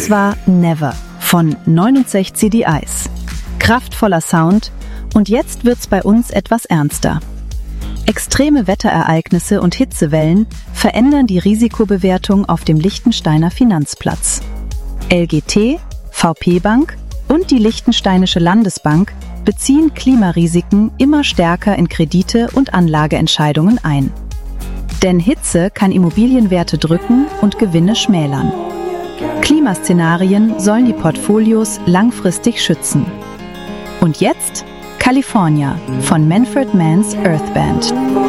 Das war Never von 69 Eyes. Kraftvoller Sound und jetzt wird's bei uns etwas ernster. Extreme Wetterereignisse und Hitzewellen verändern die Risikobewertung auf dem Liechtensteiner Finanzplatz. LGT, VP Bank und die Liechtensteinische Landesbank beziehen Klimarisiken immer stärker in Kredite und Anlageentscheidungen ein. Denn Hitze kann Immobilienwerte drücken und Gewinne schmälern. Klimaszenarien sollen die Portfolios langfristig schützen. Und jetzt California von Manfred Mann's Earth Band.